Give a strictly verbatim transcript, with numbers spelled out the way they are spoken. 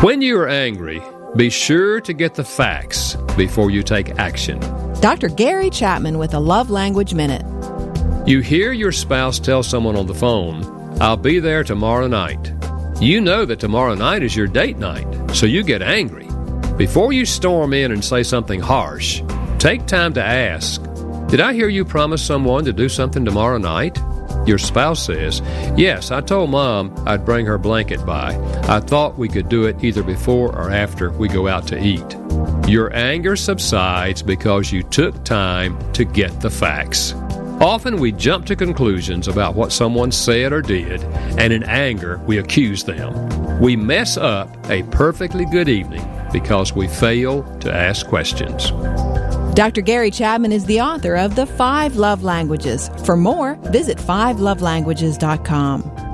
When you are angry, be sure to get the facts before you take action. Doctor Gary Chapman with a Love Language Minute. You hear your spouse tell someone on the phone, "I'll be there tomorrow night." You know that tomorrow night is your date night, so you get angry. Before you storm in and say something harsh, take time to ask, "Did I hear you promise someone to do something tomorrow night?" Your spouse says, "Yes, I told Mom I'd bring her blanket by. I thought we could do it either before or after we go out to eat." Your anger subsides because you took time to get the facts. Often we jump to conclusions about what someone said or did, and in anger we accuse them. We mess up a perfectly good evening because we fail to ask questions. Doctor Gary Chapman is the author of The Five Love Languages. For more, visit five love languages dot com.